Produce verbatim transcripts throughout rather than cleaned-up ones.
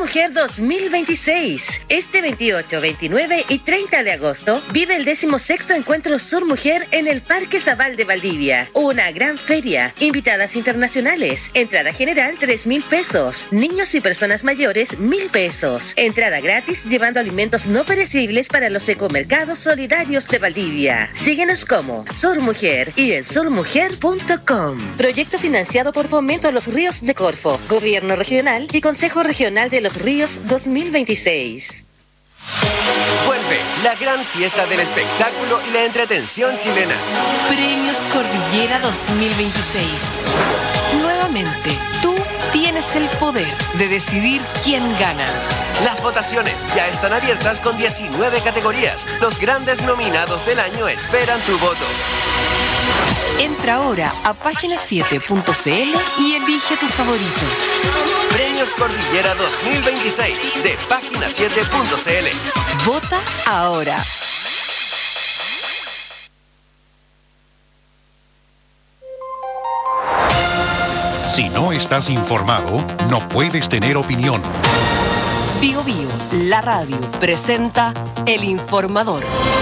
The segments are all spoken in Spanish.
Mujer dos mil veintiséis. Este veintiocho, veintinueve y treinta de agosto vive el decimosexto Encuentro Sur Mujer en el Parque Zabal de Valdivia. Una gran feria, invitadas internacionales, entrada general tres mil pesos, niños y personas mayores mil pesos, entrada gratis llevando alimentos no perecibles para los ecomercados solidarios de Valdivia. Síguenos como Sur Mujer y en sur mujer punto com. Proyecto financiado por Fomento a los Ríos de Corfo, Gobierno Regional y Consejo Regional de los Ríos dos mil veintiséis. Vuelve la gran fiesta del espectáculo y la entretención chilena. Premios Cordillera dos mil veintiséis. Nuevamente, tú tienes el poder de decidir quién gana. Las votaciones ya están abiertas con diecinueve categorías. Los grandes nominados del año esperan tu voto. Entra ahora a página siete punto c l y elige tus favoritos. Premios Cordillera dos mil veintiséis de página siete punto c l. Vota ahora. Si no estás informado, no puedes tener opinión. Bio Bio, la radio, presenta El Informador.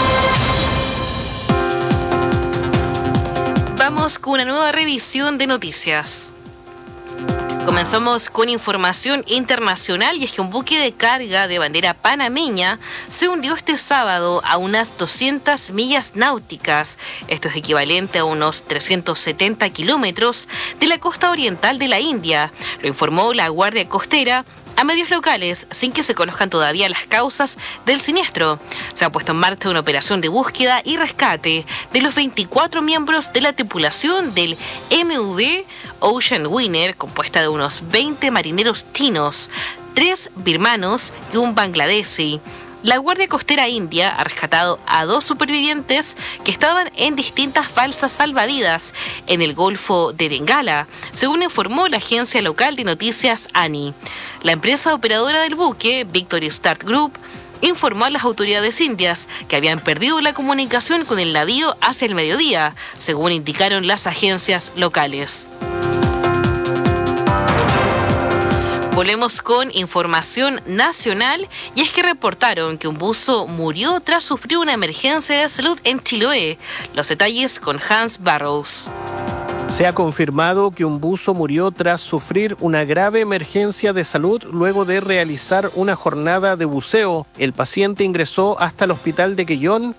Vamos con una nueva revisión de noticias. Comenzamos con información internacional, y es que un buque de carga de bandera panameña se hundió este sábado a unas doscientas millas náuticas. Esto es equivalente a unos trescientos setenta kilómetros de la costa oriental de la India, lo informó la Guardia Costera a medios locales, sin que se conozcan todavía las causas del siniestro. Se ha puesto en marcha una operación de búsqueda y rescate de los veinticuatro miembros de la tripulación del M V Ocean Winner, compuesta de unos veinte marineros chinos, tres birmanos y un bangladesí. La Guardia Costera India ha rescatado a dos supervivientes que estaban en distintas balsas salvavidas en el Golfo de Bengala, según informó la agencia local de noticias A N I. La empresa operadora del buque, Victory Start Group, informó a las autoridades indias que habían perdido la comunicación con el navío hacia el mediodía, según indicaron las agencias locales. Volvemos con información nacional, y es que reportaron que un buzo murió tras sufrir una emergencia de salud en Chiloé. Los detalles con Hans Barrows. Se ha confirmado que un buzo murió tras sufrir una grave emergencia de salud luego de realizar una jornada de buceo. El paciente ingresó hasta el hospital de Quellón